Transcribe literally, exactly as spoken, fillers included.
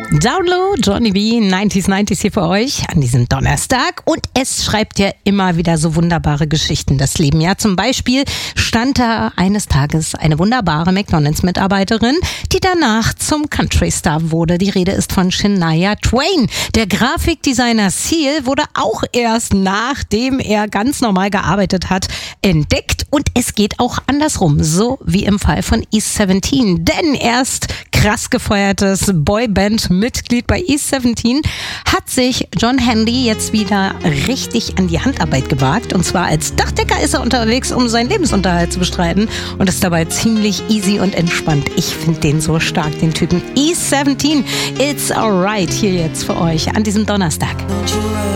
Download Johnny B, neunziger neunzig hier für euch an diesem Donnerstag. Und es schreibt ja immer wieder so wunderbare Geschichten, das Leben. Ja, zum Beispiel stand da eines Tages eine wunderbare McDonalds-Mitarbeiterin, die danach zum Country-Star wurde. Die Rede ist von Shania Twain. Der Grafikdesigner Seal wurde auch erst nachdem er ganz normal gearbeitet hat, entdeckt. Und es geht auch andersrum, so wie im Fall von E siebzehn. Denn erst krass gefeuertes Boyband-Mitglied bei E siebzehn hat sich John Handy jetzt wieder richtig an die Handarbeit gewagt. Und zwar als Dachdecker ist er unterwegs, um seinen Lebensunterhalt zu bestreiten. Und ist dabei ziemlich easy und entspannt. Ich finde den so stark, den Typen. E siebzehn, It's Alright hier jetzt für euch an diesem Donnerstag.